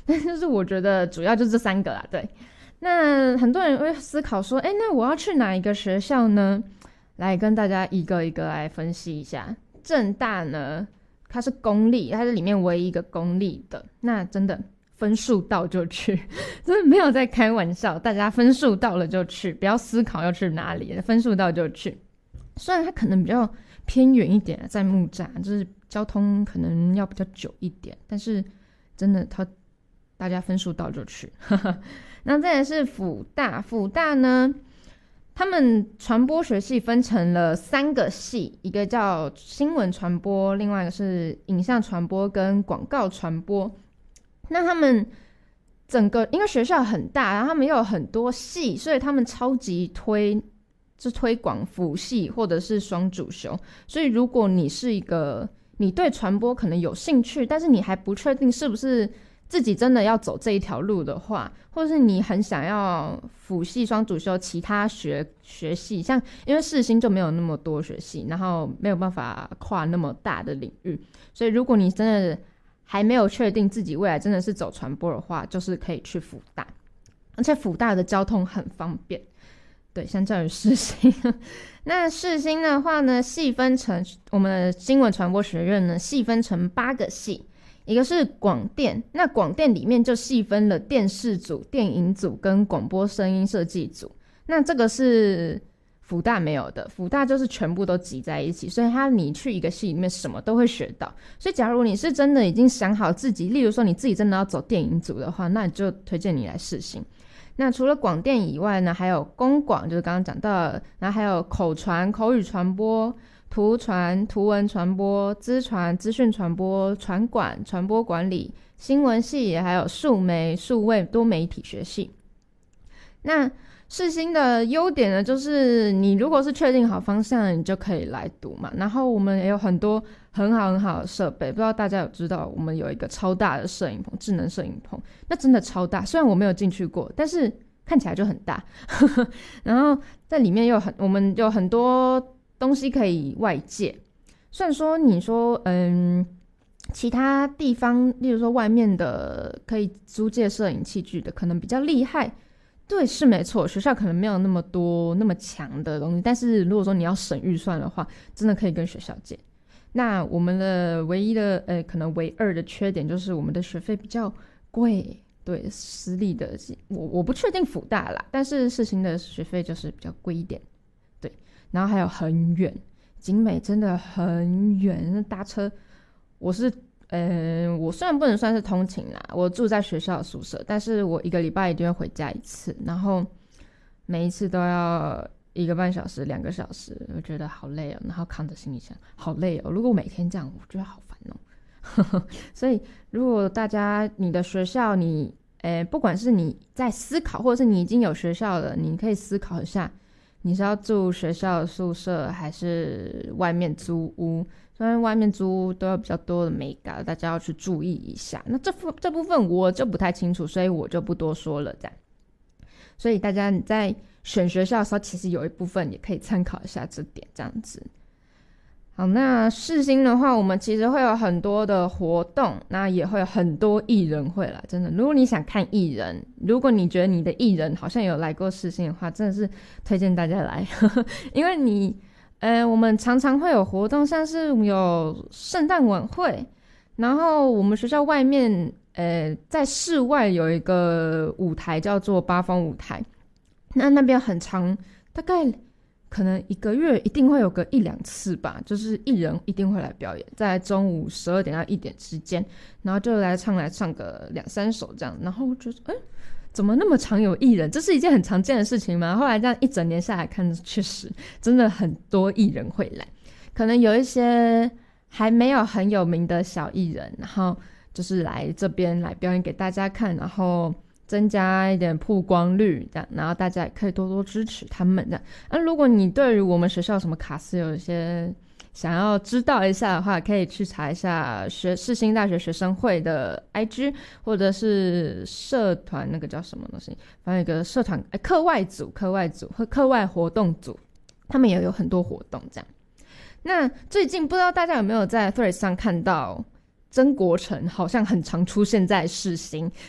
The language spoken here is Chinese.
就是我觉得主要就这3个啦。对，那很多人会思考说，那我要去哪一个学校呢？来跟大家一个一个来分析一下。政大呢，它是公立，它是里面唯一一个公立的，那真的分数到就去，真的没有在开玩笑，大家分数到了就去，不要思考要去哪里，分数到就去。虽然它可能比较偏远一点，在木栅，就是交通可能要比较久一点，但是真的大家分数到就去。那再来是辅大，辅大呢，他们传播学系分成了3个系，一个叫新闻传播，另外一个是影像传播跟广告传播。那他们整个因为学校很大，然后他们又有很多系，所以他们超级推广辅系或者是双主修。所以如果你是你对传播可能有兴趣，但是你还不确定是不是自己真的要走这一条路的话，或者是你很想要辅系双主修其他学系，像因为世新就没有那么多学系，然后没有办法跨那么大的领域，所以如果你真的还没有确定自己未来真的是走传播的话，就是可以去辅大，而且辅大的交通很方便，对，相较于世新。那世新的话呢，细分成我们的新闻传播学院呢，细分成8个系。一个是广电，那广电里面就细分了电视组、电影组跟广播声音设计组。那这个是辅大没有的，辅大就是全部都挤在一起，所以你去一个系里面什么都会学到。所以假如你是真的已经想好自己，例如说你自己真的要走电影组的话，那你就推荐你来世新。那除了广电以外呢，还有公广，就是刚刚讲到的，然后还有口传、口语传播、图传、图文传播、资传、资讯传播、传管、传播管理、新闻系，还有数媒、数位多媒体学系。那世新的优点呢，就是你如果是确定好方向，你就可以来读嘛。然后我们也有很多很好的设备，不知道大家有知道，我们有一个超大的摄影棚，智能摄影棚，那真的超大。虽然我没有进去过，但是看起来就很大。然后在里面我们有很多东西可以外借。虽然说你说其他地方，例如说外面的可以租借摄影器具的，可能比较厉害。对，是没错，学校可能没有那么多那么强的东西，但是如果说你要省预算的话，真的可以跟学校借。那我们的唯一的可能唯二的缺点就是我们的学费比较贵。对，私立的我不确定辅大啦，但是世新的学费就是比较贵一点。对，然后还有很远，景美真的很远，搭车我虽然不能算是通勤啦，我住在学校的宿舍，但是我1个礼拜一定会回家1次，然后每一次都要1个半小时、2个小时，我觉得好累哦，然后扛着行李箱，好累哦。如果每天这样，我觉得好烦哦。所以，如果大家你的学校不管是你在思考，或者是你已经有学校了，你可以思考一下，你是要住学校的宿舍还是外面租屋？虽然外面租屋都有比较多的美感，大家要去注意一下。那这部分我就不太清楚，所以我就不多说了。这样，所以大家你在选学校的时候，其实有一部分也可以参考一下这点，这样子。好，那世新的话，我们其实会有很多的活动，那也会有很多艺人会啦。真的，如果你想看艺人，如果你觉得你的艺人好像有来过世新的话，真的是推荐大家来。因为我们常常会有活动，像是有圣诞晚会，然后我们学校外面在室外有一个舞台叫做八方舞台，那边很长，大概可能1个月一定会有个1-2次吧，就是艺人一定会来表演，在中午12点到1点之间，然后就来唱个2-3首这样，然后我觉得怎么那么常有艺人？这是一件很常见的事情吗？后来这样一整年下来看，确实真的很多艺人会来，可能有一些还没有很有名的小艺人，然后就是来这边来表演给大家看，然后增加一点曝光率，这样，然后大家也可以多多支持他们这样。如果你对于我们学校什么卡司有一些想要知道一下的话，可以去查一下世新大学学生会的 IG， 或者是社团那个叫什么东西，反正有个社团课外组和课外活动组，他们也有很多活动这样。那最近不知道大家有没有在 Threads 上看到曾国城好像很常出现在世新，